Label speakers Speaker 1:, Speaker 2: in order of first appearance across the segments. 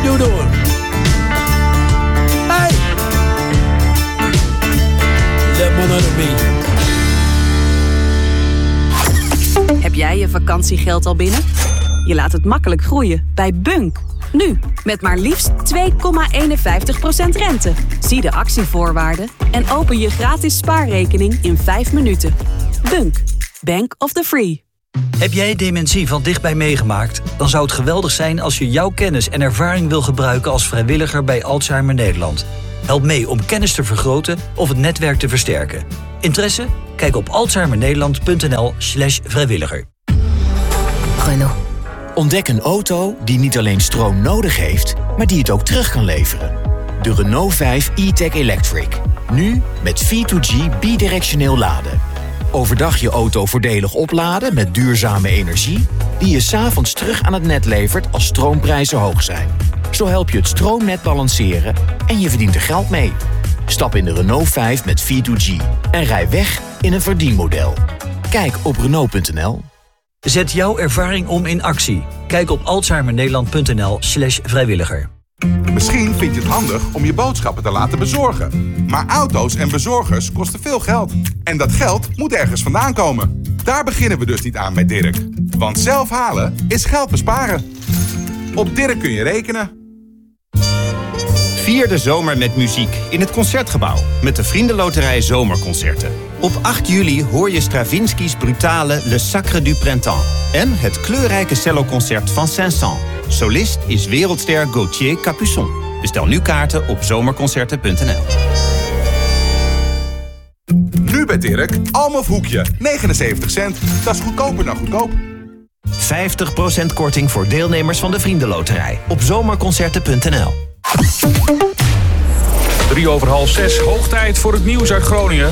Speaker 1: doe door. Hey! Lemon on me.
Speaker 2: Heb jij je vakantiegeld al binnen? Je laat het makkelijk groeien bij Bunk. Nu, met maar liefst 2,51% rente. Zie de actievoorwaarden en open je gratis spaarrekening in 5 minuten. Bunk. Bank of the Free.
Speaker 3: Heb jij dementie van dichtbij meegemaakt? Dan zou het geweldig zijn als je jouw kennis en ervaring wil gebruiken als vrijwilliger bij Alzheimer Nederland. Help mee om kennis te vergroten of het netwerk te versterken. Interesse? Kijk op alzheimernederland.nl/vrijwilliger.
Speaker 4: Renault. Ontdek een auto die niet alleen stroom nodig heeft, maar die het ook terug kan leveren. De Renault 5 e-Tech Electric. Nu met V2G bidirectioneel laden. Overdag je auto voordelig opladen met duurzame energie, die je 's avonds terug aan het net levert als stroomprijzen hoog zijn. Zo help je het stroomnet balanceren en je verdient er geld mee. Stap in de Renault 5 met V2G en rij weg in een verdienmodel. Kijk op Renault.nl.
Speaker 3: Zet jouw ervaring om in actie. Kijk op alzheimernederland.nl/vrijwilliger.
Speaker 5: Misschien vind je het handig om je boodschappen te laten bezorgen. Maar auto's en bezorgers kosten veel geld. En dat geld moet ergens vandaan komen. Daar beginnen we dus niet aan met Dirk. Want zelf halen is geld besparen. Op Dirk kun je rekenen.
Speaker 6: Vier de zomer met muziek in het Concertgebouw met de Vriendenloterij Zomerconcerten. Op 8 juli hoor je Stravinsky's brutale Le Sacre du Printemps en het kleurrijke celloconcert van Saint-Saëns. Solist is wereldster Gauthier Capuçon. Bestel nu kaarten op zomerconcerten.nl.
Speaker 5: Nu bij Dirk, Almof hoekje, 79 cent. Dat is goedkoper dan goedkoop.
Speaker 6: 50% korting voor deelnemers van de Vriendenloterij op zomerconcerten.nl.
Speaker 7: 6:03, hoog tijd voor het nieuws uit Groningen.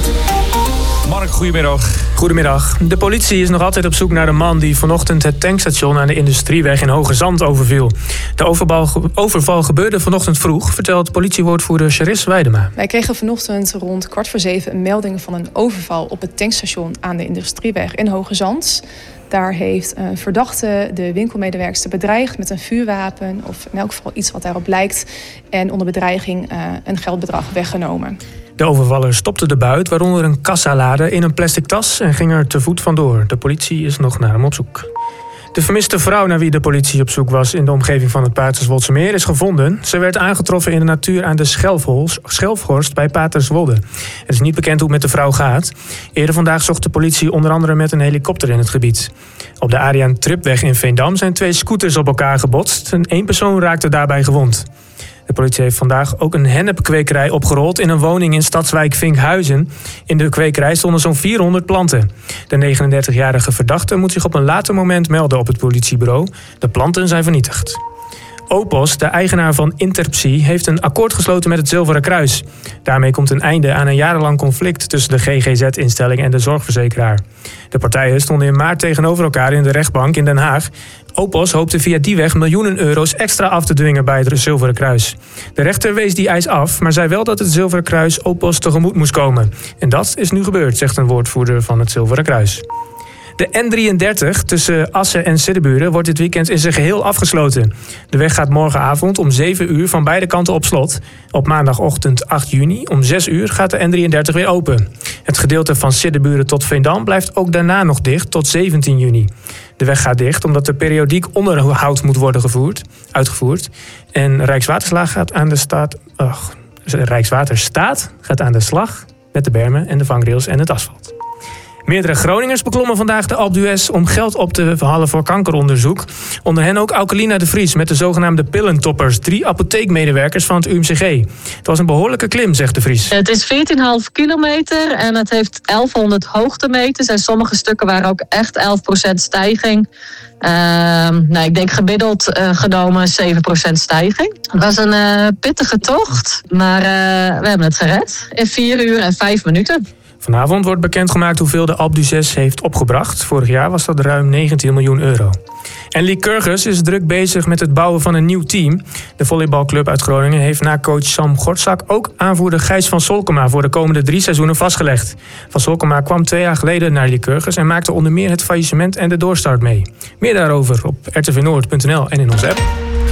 Speaker 7: Mark, goedemiddag.
Speaker 8: Goedemiddag. De politie is nog altijd op zoek naar de man die vanochtend het tankstation aan de Industrieweg in Hoogezand overviel. De overval gebeurde vanochtend vroeg, vertelt politiewoordvoerder Charis Weidema.
Speaker 9: Wij kregen vanochtend rond 6:15 een melding van een overval op het tankstation aan de Industrieweg in Hoogezand. Daar heeft een verdachte de winkelmedewerkster bedreigd met een vuurwapen of in elk geval iets wat daarop lijkt en onder bedreiging een geldbedrag weggenomen.
Speaker 8: De overvaller stopte de buit, waaronder een kassalade, in een plastic tas en ging er te voet vandoor. De politie is nog naar hem op zoek. De vermiste vrouw naar wie de politie op zoek was in de omgeving van het Paterswoldse Meer is gevonden. Ze werd aangetroffen in de natuur aan de Schelfhorst bij Paterswolde. Het is niet bekend hoe het met de vrouw gaat. Eerder vandaag zocht de politie onder andere met een helikopter in het gebied. Op de Adriaan Tripweg in Veendam zijn 2 scooters op elkaar gebotst en 1 persoon raakte daarbij gewond. De politie heeft vandaag ook een hennepkwekerij opgerold in een woning in stadswijk Vinkhuizen. In de kwekerij stonden zo'n 400 planten. De 39-jarige verdachte moet zich op een later moment melden op het politiebureau. De planten zijn vernietigd. Opos, de eigenaar van Interpsie, heeft een akkoord gesloten met het Zilveren Kruis. Daarmee komt een einde aan een jarenlang conflict tussen de GGZ-instelling en de zorgverzekeraar. De partijen stonden in maart tegenover elkaar in de rechtbank in Den Haag. Opos hoopte via die weg miljoenen euro's extra af te dwingen bij het Zilveren Kruis. De rechter wees die eis af, maar zei wel dat het Zilveren Kruis Opos tegemoet moest komen. En dat is nu gebeurd, zegt een woordvoerder van het Zilveren Kruis. De N33 tussen Assen en Siddeburen wordt dit weekend in zijn geheel afgesloten. De weg gaat morgenavond om 7 uur van beide kanten op slot. Op maandagochtend 8 juni om 6 uur gaat de N33 weer open. Het gedeelte van Siddeburen tot Veendam blijft ook daarna nog dicht tot 17 juni. De weg gaat dicht omdat er periodiek onderhoud moet worden uitgevoerd. En Rijkswaterstaat gaat aan de slag met de bermen en de vangrails en het asfalt. Meerdere Groningers beklommen vandaag de Alpe d'Huez om geld op te halen voor kankeronderzoek. Onder hen ook Aukelina de Vries met de zogenaamde pillentoppers. 3 apotheekmedewerkers van het UMCG. Het was een behoorlijke klim, zegt de Vries.
Speaker 10: Het is 14,5 kilometer en het heeft 1100 hoogtemeters. En sommige stukken waren ook echt 11% stijging. Ik denk gemiddeld genomen 7% stijging. Het was een pittige tocht, maar we hebben het gered in 4 uur en 5 minuten.
Speaker 8: Vanavond wordt bekendgemaakt hoeveel de Alpe d'Huez heeft opgebracht. Vorig jaar was dat ruim 19 miljoen euro. En Lycurgus is druk bezig met het bouwen van een nieuw team. De volleybalclub uit Groningen heeft na coach Sam Gortzak ook aanvoerder Gijs van Solkema voor de komende 3 seizoenen vastgelegd. Van Solkema kwam 2 jaar geleden naar Lycurgus en maakte onder meer het faillissement en de doorstart mee. Meer daarover op rtvnoord.nl en in onze app.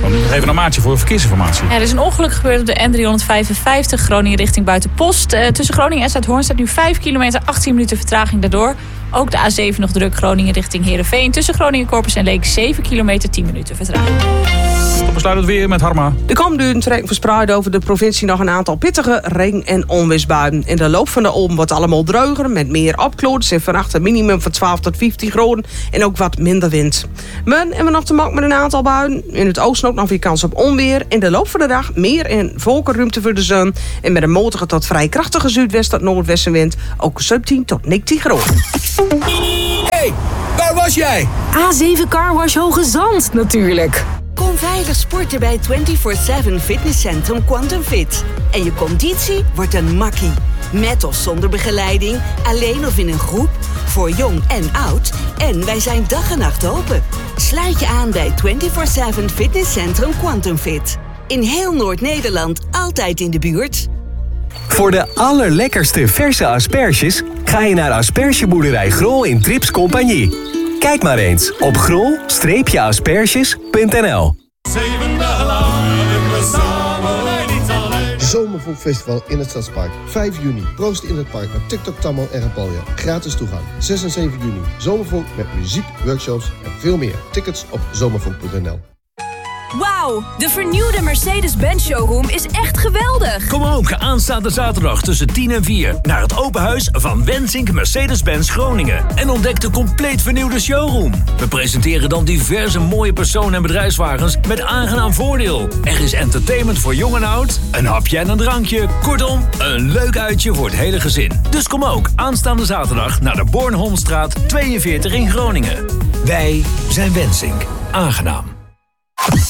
Speaker 7: Dan nog even een maatje voor verkeersinformatie.
Speaker 11: Ja, er is een ongeluk gebeurd op de N355 Groningen richting Buitenpost. Tussen Groningen en Zuidhoorn staat nu 5 kilometer, 18 minuten vertraging daardoor. Ook de A7 nog druk, Groningen richting Heerenveen. Tussen Groningen, Corpus en Leek 7 kilometer, 10 minuten vertraging.
Speaker 7: Tot besluit het weer met Harma.
Speaker 12: De komende uren trekken verspreid over de provincie nog een aantal pittige regen- en onweersbuien. In de loop van de oom wordt allemaal droger met meer opklaringen en vannacht een minimum van 12 tot 15 graden en ook wat minder wind. Men hebben we nog te maken met een aantal buien. In het oosten ook nog weer kans op onweer. In de loop van de dag meer en volkenruimte voor de zon. En met een matige tot vrij krachtige zuidwest- tot noordwestenwind ook 17 tot 19 graden.
Speaker 1: Hey, waar was jij?
Speaker 13: A7 Carwash Hoge Zand natuurlijk.
Speaker 14: Kom veilig sporten bij 24/7 fitnesscentrum Quantum Fit. En je conditie wordt een makkie. Met of zonder begeleiding, alleen of in een groep, voor jong en oud. En wij zijn dag en nacht open. Sluit je aan bij 24/7 fitnesscentrum Quantum Fit. In heel Noord-Nederland, altijd in de buurt.
Speaker 15: Voor de allerlekkerste verse asperges ga je naar aspergeboerderij Grol in Trips Compagnie. Kijk maar eens op grol-asperges.nl.
Speaker 16: Zomervolkfestival in het Stadspark. 5 juni. Proost in het park met TikTok, Tammo en Rapalja. Gratis toegang. 6 en 7 juni. Zomervolk met muziek, workshops en veel meer. Tickets op zomervolk.nl.
Speaker 13: Wauw, de vernieuwde Mercedes-Benz showroom is echt geweldig.
Speaker 17: Kom ook aanstaande zaterdag tussen 10 en 4 naar het open huis van Wensink Mercedes-Benz Groningen. En ontdek de compleet vernieuwde showroom. We presenteren dan diverse mooie persoon- en bedrijfswagens met aangenaam voordeel. Er is entertainment voor jong en oud, een hapje en een drankje. Kortom, een leuk uitje voor het hele gezin. Dus kom ook aanstaande zaterdag naar de Bornholmstraat 42 in Groningen. Wij zijn Wensink. Aangenaam.